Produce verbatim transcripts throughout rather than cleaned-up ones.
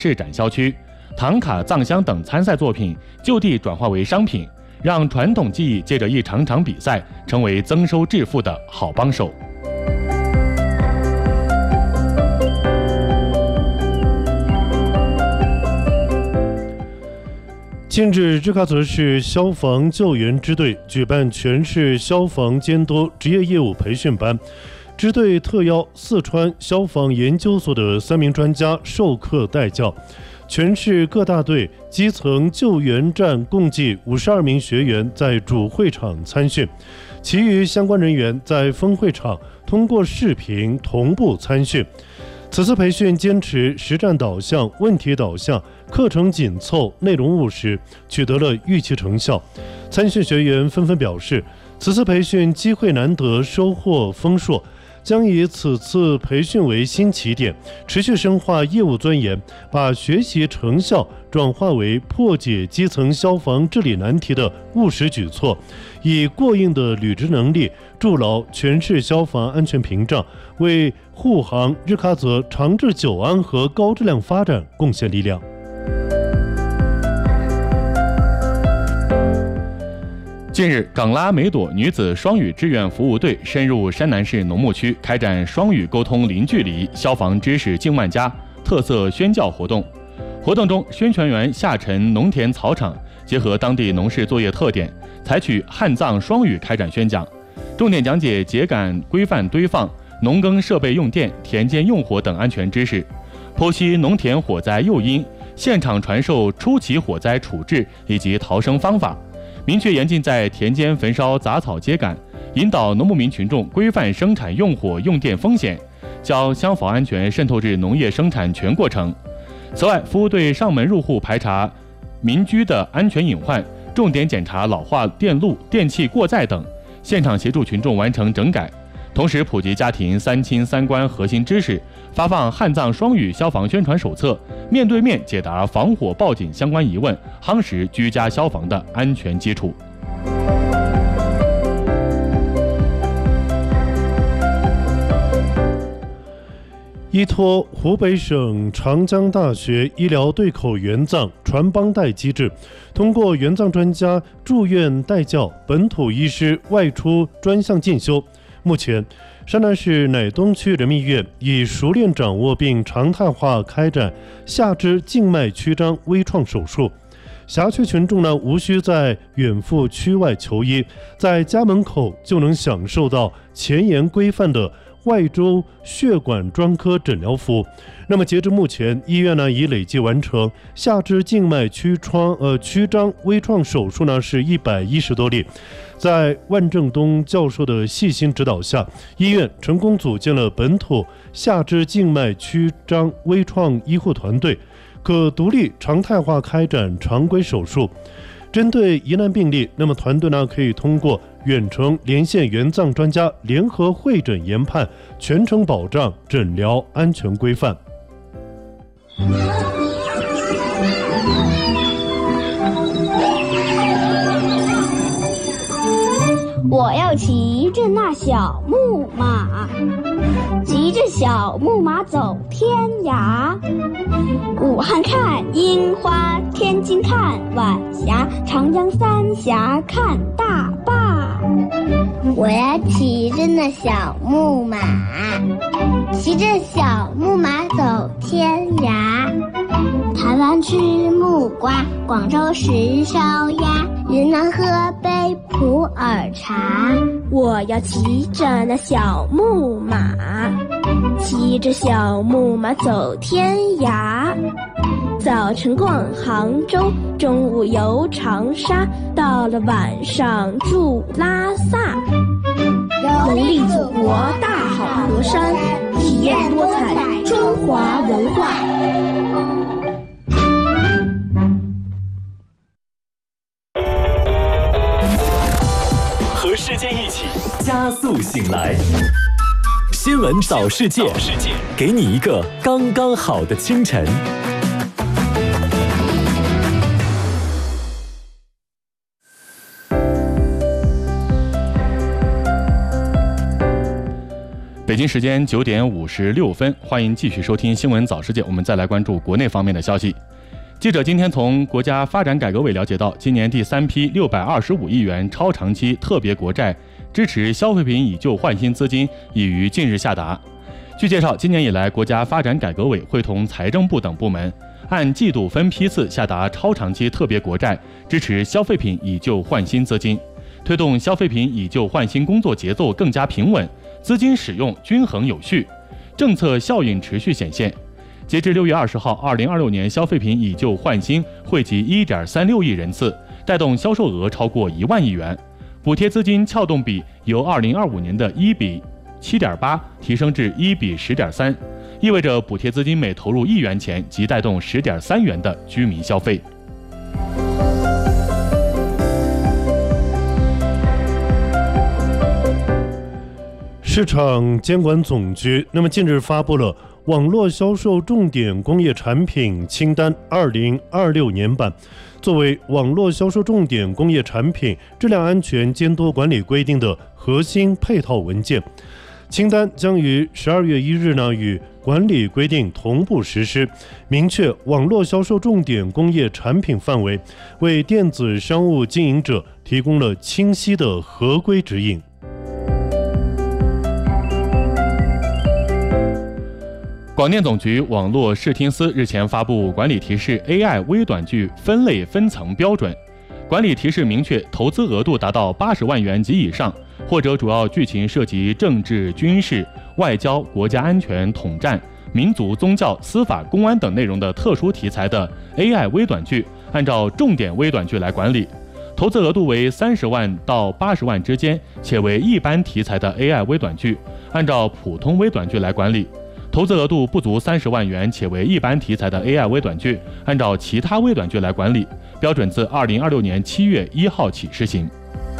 市展销区，唐卡、藏香等参赛作品就地转化为商品，让传统技艺借着一场场比赛成为增收致富的好帮手。 近日，日喀则市消防救援支队举办全市消防监督职业业务培训班，支队特邀四川消防研究所的三名专家授课带教。全市各大队基层救援站共计五十二名学员在主会场参训，其余相关人员在分会场通过视频同步参训。此次培训坚持实战导向、问题导向，课程紧凑，内容务实，取得了预期成效。参训学员纷纷表示，此次培训机会难得，收获丰硕，将以此次培训为新起点，持续深化业务钻研，把学习成效转化为破解基层消防治理难题的务实举措，以过硬的履职能力筑牢全市消防安全屏障，为护航日喀则长治久安和高质量发展贡献力量。 近日，港拉梅朵女子双语志愿服务队深入山南市农牧区，开展双语沟通零距离消防知识近万家特色宣教活动。活动中，宣传员下沉农田草场，结合当地农事作业特点，采取汉藏双语开展宣讲，重点讲解秸秆规范堆放、农耕设备用电、田间用火等安全知识，剖析农田火灾诱因，现场传授初期火灾处置以及逃生方法，明确严禁在田间焚烧杂草秸秆，引导农牧民群众规范生产用火用电风险，将消防安全渗透至农业生产全过程。此外，服务队上门入户排查民居的安全隐患，重点检查老化电路、电器过载等，现场协助群众完成整改，同时普及家庭三亲三关核心知识，发放汉藏双语消防宣传手册，面对面解答防火报警相关疑问，夯实居家消防的安全基础。 依托湖北省长江大学医疗对口援藏传帮带机制，通过援藏专家住院带教，本土医师外出专项进修。目前，山南市乃东区人民医院已熟练掌握并常态化开展下肢静脉曲张微创手术。辖区群众呢，无需在远赴区外求医，在家门口就能享受到前沿规范的外周血管专科诊疗服务。那么截至目前，医院呢已累计完成下肢静脉曲创呃曲张微创手术呢是一百一十多例。在万正东教授的细心指导下，医院成功组建了本土下肢静脉曲张微创医护团队，可独立常态化开展常规手术。针对疑难病例，那么团队呢可以通过远程连线援藏专家联合会诊研判，全程保障诊疗安全规范。 我要骑着那小木马，骑着小木马走天涯。武汉看樱花，天津看晚霞，长江三峡看大坝。 我要骑着那小木马，骑着小木马走天涯。台湾吃木瓜，广州吃烧鸭，云南喝杯普洱茶。 我要骑着那小木马，骑着小木马走天涯。早晨逛杭州，中午游长沙，到了晚上住拉萨。游历祖国大好河山，体验多彩中华文化。 和世界一起加速醒来，新闻早世界，给你一个刚刚好的清晨。 北北京时间九点五十六分，欢迎继续收听新闻早世界。我们再来关注国内方面的消息。记者今天从国家发展改革委了解到，今年第三批六百二十五亿元超长期特别国债支持消费品以旧换新资金已于近日下达。据介绍，今年以来，国家发展改革委会同财政部等部门按季度分批次下达超长期特别国债，支持消费品以旧换新资金，推动消费品以旧换新工作节奏更加平稳，资金使用均衡有序，政策效应持续显现。截至六月二十号，二零二六年消费品以旧换新惠及一点三六亿人次，带动销售额超过一万亿元，补贴资金撬动比由二零二五年的一比七点八提升至一比十点三，意味着补贴资金每投入一元钱即带动十点三元的居民消费。 市场监管总局那么近日发布了网络销售重点工业产品清单二零二六年版，作为网络销售重点工业产品质量安全监督管理规定的核心配套文件。清单将于十二月一日呢与管理规定同步实施，明确网络销售重点工业产品范围，为电子商务经营者提供了清晰的合规指引。 广电总局网络视听司日前发布管理提示 A I 微短剧分类分层标准，管理提示明确，投资额度达到八十万元及以上，或者主要剧情涉及政治、军事、外交、国家安全、统战、民族、宗教、司法、公安等内容的特殊题材的 A I 微短剧，按照重点微短剧来管理。投资额度为三十万到八十万之间，且为一般题材的 A I 微短剧，按照普通微短剧来管理。投资额度不足三十万元且为一般题材的 A I 微短剧，按照其他微短剧来管理。标准自二零二六年七月一号起施行。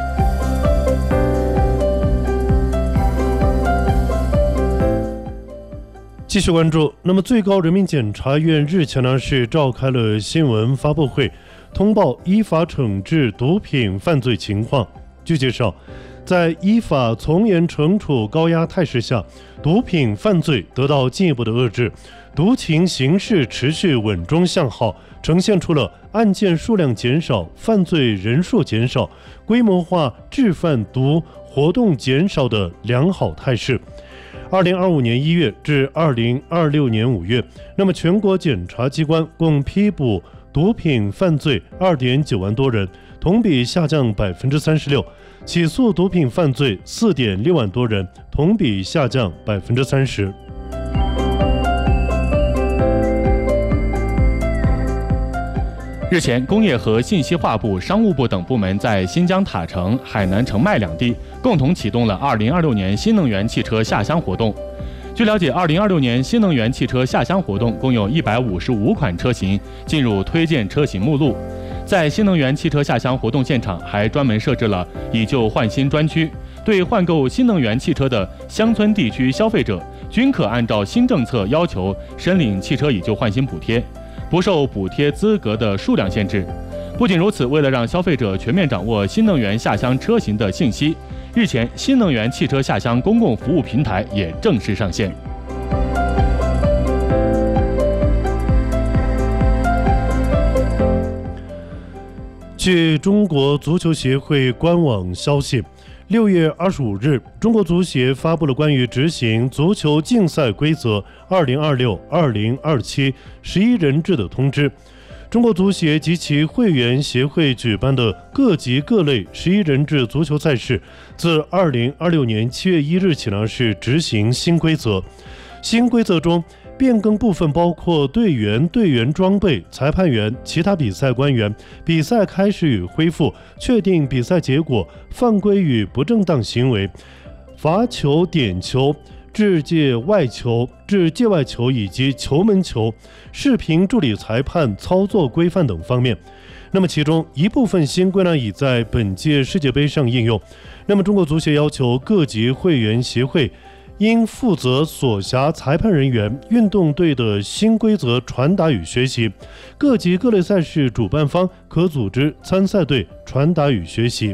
继续关注，那么最高人民检察院日前呢是召开了新闻发布会，通报依法惩治毒品犯罪情况。据介绍，在依法从严惩处高压态势下，毒品犯罪得到进一步的遏制，毒情形势持续稳中向好，呈现出了案件数量减少、犯罪人数减少、规模化制贩毒活动减少的良好态势。二零二五年一月至二零二六年五月，那么全国检察机关共批捕毒品犯罪二点九万多人，同比下降百分之三十六。起诉毒品犯罪四点六万多人，同比下降百分之三十。 日前，工业和信息化部、商务部等部门在新疆塔城、海南澄迈两地共同启动了二零二六年新能源汽车下乡活动。据了解，二零二六年新能源汽车下乡活动共有一百五十五款车型进入推荐车型目录。在新能源汽车下乡活动现场，还专门设置了以旧换新专区，对换购新能源汽车的乡村地区消费者，均可按照新政策要求申领汽车以旧换新补贴，不受补贴资格的数量限制。不仅如此，为了让消费者全面掌握新能源下乡车型的信息，日前新能源汽车下乡公共服务平台也正式上线。 据中国足球协会官网消息，六月二十五日，中国足协发布了关于执行足球竞赛规则二零二六二零二七十一人制的通知。中国足协及其会员协会举办的各级各类十一人制足球赛事，自二零二六年七月一日起呢是执行新规则。新规则中，变更部分包括队员、队员装备、裁判员、其他比赛官员、比赛开始与恢复、确定比赛结果、犯规与不正当行为、罚球、点球、掷界外球、掷界外球以及球门球、视频助理裁判操作规范等方面。那么其中一部分新规呢已在本届世界杯上应用。那么中国足协要求各级会员协会应负责所辖裁判人员、运动队的新规则传达与学习，各级各类赛事主办方可组织参赛队传达与学习。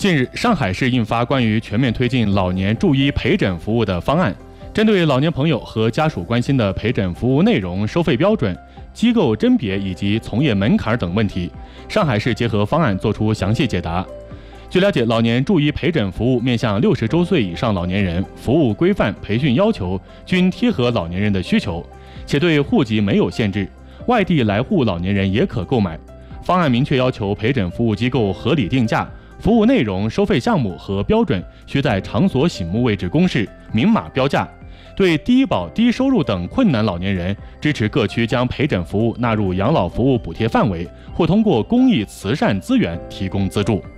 近日，上海市印发关于全面推进老年助医陪诊服务的方案，针对老年朋友和家属关心的陪诊服务内容、收费标准、机构甄别以及从业门槛等问题，上海市结合方案作出详细解答。据了解，老年助医陪诊服务面向六十周岁以上老年人，服务规范、培训要求均贴合老年人的需求，且对户籍没有限制，外地来沪老年人也可购买。方案明确要求陪诊服务机构合理定价，服务内容、收费项目和标准需在场所醒目位置公示，明码标价。对低保、低收入等困难老年人，支持各区将陪诊服务纳入养老服务补贴范围，或通过公益慈善资源提供资助。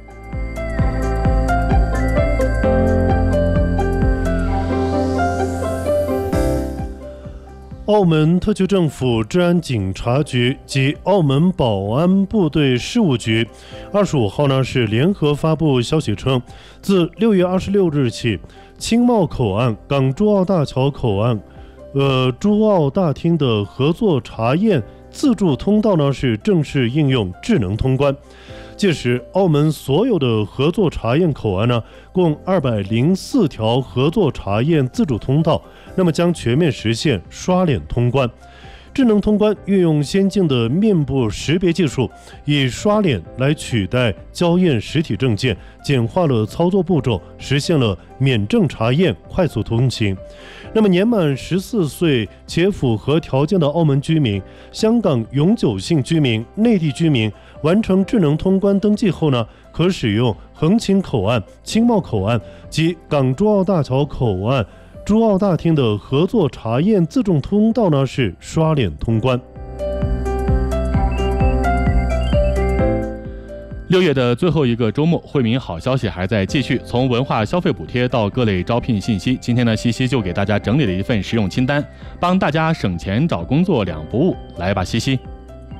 澳门特区政府治安警察局及澳门保安部队事务局二十五号呢是联合发布消息称，自六月二十六日起，青茂口岸、港珠澳大桥口岸、呃珠澳大厅的合作查验自助通道呢是正式应用智能通关。届时，澳门所有的合作查验口岸呢，共二百零四条合作查验自助通道，那么将全面实现刷脸通关。智能通关运用先进的面部识别技术，以刷脸来取代交验实体证件，简化了操作步骤，实现了免证查验、快速通行。那么年满十四岁且符合条件的澳门居民、香港永久性居民、内地居民完成智能通关登记后呢，可使用横琴口岸、青茂口岸及港珠澳大桥口岸、珠澳大厅的合作查验自助通道呢是刷脸通关。 六月的最后一个周末，惠民好消息还在继续。从文化消费补贴到各类招聘信息，今天呢，西西就给大家整理了一份实用清单，帮大家省钱找工作两不误。来吧，西西。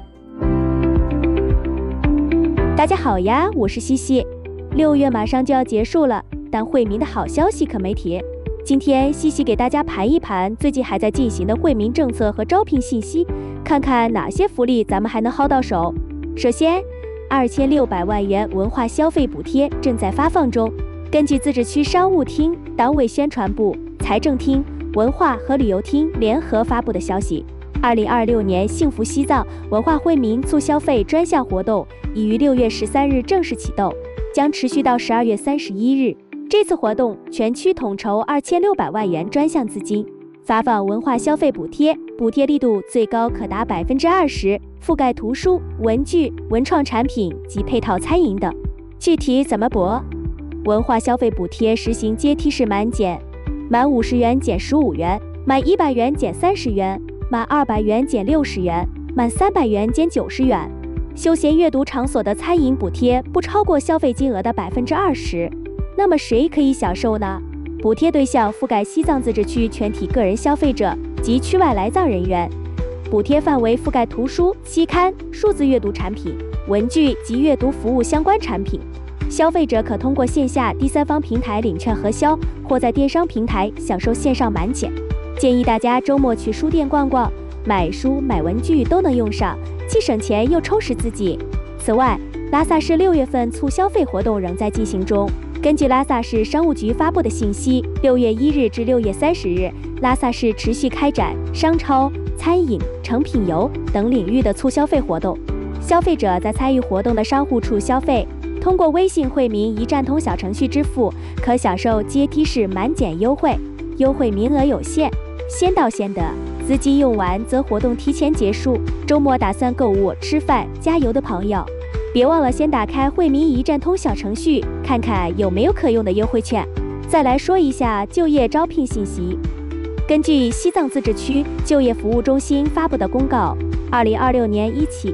大家好呀，我是西西。六月马上就要结束了，但惠民的好消息可没停。今天西西给大家盘一盘最近还在进行的惠民政策和招聘信息，看看哪些福利咱们还能薅到手。首先，二千六百万元文化消费补贴正在发放中。根据自治区商务厅、党委宣传部、财政厅、文化和旅游厅联合发布的消息，二零二六年幸福西藏文化惠民促消费专项活动已于六月十三日正式启动，将持续到十二月三十一日。这次活动全区统筹二千六百万元专项资金，发放文化消费补贴，补贴力度最高可达百分之二十，覆盖图书、文具、文创产品及配套餐饮等。具体怎么补？文化消费补贴实行阶梯式满减，满五十元减十五元，满一百元减三十元，满二百元减六十元，满三百元减九十元。休闲阅读场所的餐饮补贴不超过消费金额的百分之二十。那么谁可以享受呢？补贴对象覆盖西藏自治区全体个人消费者及区外来藏人员，补贴范围覆盖图书、期刊、数字阅读产品、文具及阅读服务相关产品。消费者可通过线下第三方平台领券核销，或在电商平台享受线上满减。建议大家周末去书店逛逛，买书买文具都能用上，既省钱又充实自己。此外，拉萨市六月份促消费活动仍在进行中。根据拉萨市商务局发布的信息，六月一日至六月三十日，拉萨市持续开展商超、餐饮、成品油等领域的促消费活动。消费者在参与活动的商户处消费，通过微信惠民一站通小程序支付，可享受阶梯式满减优惠，优惠名额有限，先到先得。资金用完则活动提前结束。周末打算购物、吃饭、加油的朋友，别忘了先打开惠民一站通小程序，看看有没有可用的优惠券。再来说一下就业招聘信息。根据西藏自治区就业服务中心发布的公告，二零二六年一起